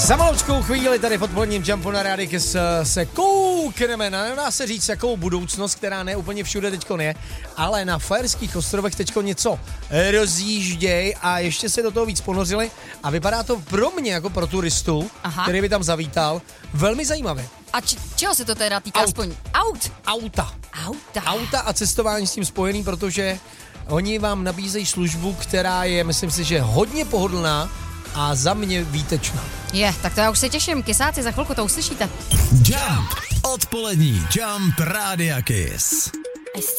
Za maloučkou chvíli tady v odpoledním Jumpu na Rádiu Kiss se koukneme na, dá se říct, jakou budoucnost, která ne úplně všude teďko je, ale na Faerských ostrovech teďko něco rozjížděj a ještě se do toho víc ponořili a vypadá to pro mě jako pro turistu, který by tam zavítal, velmi zajímavě. A čeho se to teda týká aspoň? Auta a cestování s tím spojený, protože oni vám nabízejí službu, která je, myslím si, že hodně pohodlná a za mě výtečná. Tak to já už se těším. Kysáci, za chvilku to uslyšíte. Jump. Odpolední Jump Rádia Kiss.